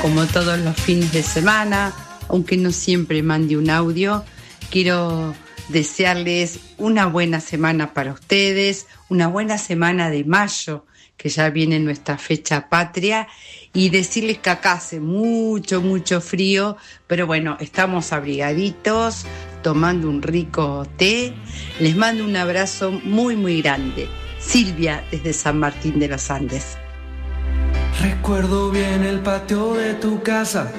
como todos los fines de semana, aunque no siempre mande un audio, quiero desearles una buena semana para ustedes, una buena semana de mayo, que ya viene nuestra fecha patria, y decirles que acá hace mucho, mucho frío, pero bueno, estamos abrigaditos, tomando un rico té. Les mando un abrazo muy, muy grande. Silvia, desde San Martín de los Andes. Recuerdo bien el patio de tu casa.